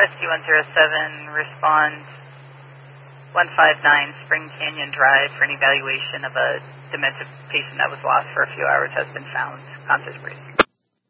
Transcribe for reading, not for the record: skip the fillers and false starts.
Rescue 107, respond 159 Spring Canyon Drive for an evaluation of a dementia patient that was lost for a few hours has been found. Conscious breathing.